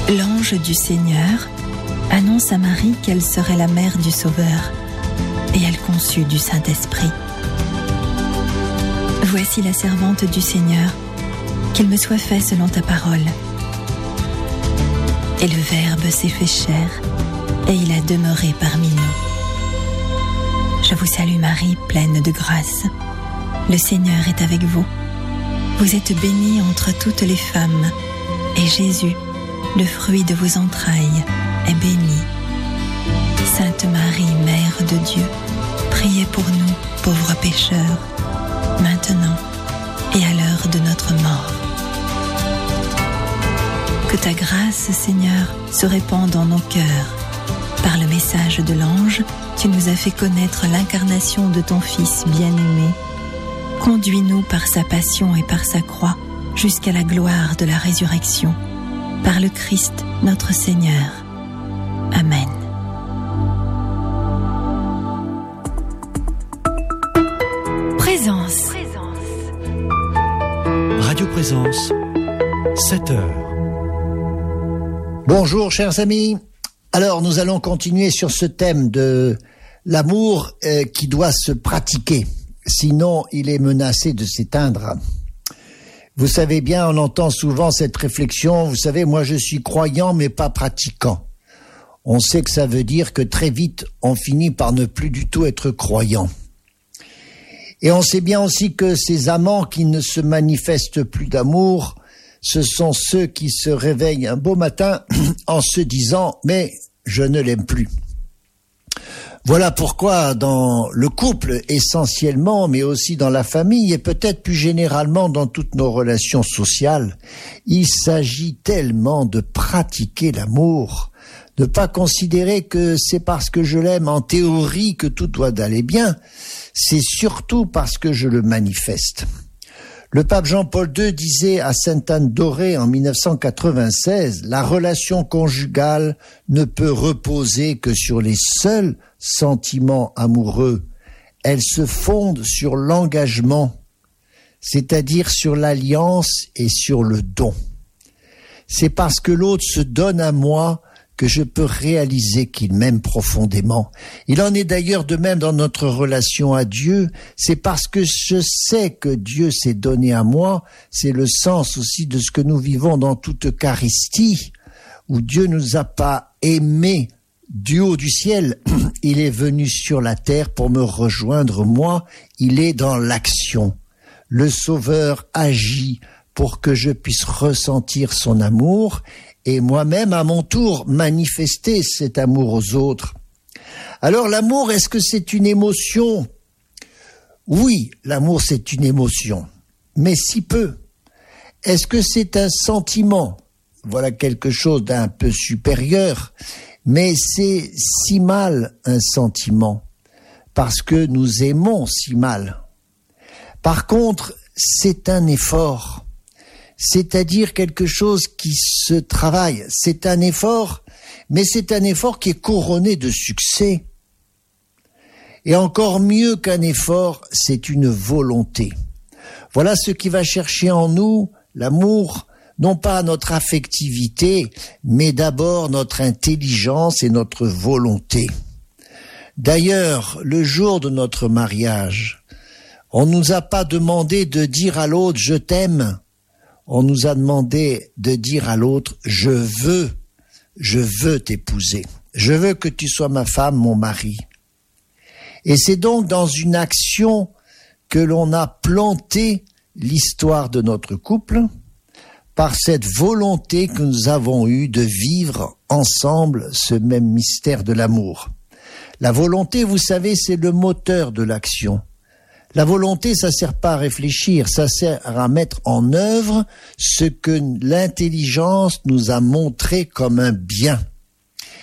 L'ange du Seigneur annonce à Marie qu'elle serait la mère du Sauveur, et elle conçut du Saint-Esprit. Voici la servante du Seigneur, qu'il me soit fait selon ta parole. Et le Verbe s'est fait chair, et il a demeuré parmi nous. Je vous salue Marie, pleine de grâce. Le Seigneur est avec vous. Vous êtes bénie entre toutes les femmes, et Jésus, le fruit de vos entrailles, est béni. Sainte Marie, Mère de Dieu, priez pour nous, pauvres pécheurs, maintenant et à l'heure de notre mort. Que ta grâce, Seigneur, se répande dans nos cœurs. Par le message de l'ange, tu nous as fait connaître l'incarnation de ton Fils bien-aimé. Conduis-nous par sa passion et par sa croix jusqu'à la gloire de la résurrection. Par le Christ, notre Seigneur. Amen. Présence. Radio Présence, 7 heures. Bonjour chers amis. Alors nous allons continuer sur ce thème de l'amour qui doit se pratiquer. Sinon il est menacé de s'éteindre. Vous savez bien, on entend souvent cette réflexion, vous savez, moi je suis croyant mais pas pratiquant. On sait que ça veut dire que très vite on finit par ne plus du tout être croyant. Et on sait bien aussi que ces amants qui ne se manifestent plus d'amour, ce sont ceux qui se réveillent un beau matin en se disant « mais je ne l'aime plus ». Voilà pourquoi dans le couple essentiellement, mais aussi dans la famille et peut-être plus généralement dans toutes nos relations sociales, il s'agit tellement de pratiquer l'amour, de pas considérer que c'est parce que je l'aime en théorie que tout doit aller bien, c'est surtout parce que je le manifeste. Le pape Jean-Paul II disait à Sainte-Anne d'Auray en 1996, « La relation conjugale ne peut reposer que sur les seuls sentiments amoureux. Elle se fonde sur l'engagement, c'est-à-dire sur l'alliance et sur le don. C'est parce que l'autre se donne à moi que je peux réaliser qu'il m'aime profondément. Il en est d'ailleurs de même dans notre relation à Dieu. C'est parce que je sais que Dieu s'est donné à moi, c'est le sens aussi de ce que nous vivons dans toute Eucharistie, où Dieu ne nous a pas aimés du haut du ciel. Il est venu sur la terre pour me rejoindre moi. Il est dans l'action. Le Sauveur agit pour que je puisse ressentir son amour et moi-même, à mon tour, manifester cet amour aux autres. Alors, l'amour, est-ce que c'est une émotion ? Oui, l'amour, c'est une émotion, mais si peu. Est-ce que c'est un sentiment ? Voilà quelque chose d'un peu supérieur, mais c'est si mal un sentiment, parce que nous aimons si mal. Par contre, c'est un effort. C'est-à-dire quelque chose qui se travaille. C'est un effort, mais c'est un effort qui est couronné de succès. Et encore mieux qu'un effort, c'est une volonté. Voilà ce qui va chercher en nous l'amour, non pas notre affectivité, mais d'abord notre intelligence et notre volonté. D'ailleurs, le jour de notre mariage, on ne nous a pas demandé de dire à l'autre « je t'aime ». On nous a demandé de dire à l'autre « je veux t'épouser, je veux que tu sois ma femme, mon mari ». Et c'est donc dans une action que l'on a planté l'histoire de notre couple par cette volonté que nous avons eue de vivre ensemble ce même mystère de l'amour. La volonté, vous savez, c'est le moteur de l'action. La volonté, ça sert pas à réfléchir, ça sert à mettre en œuvre ce que l'intelligence nous a montré comme un bien.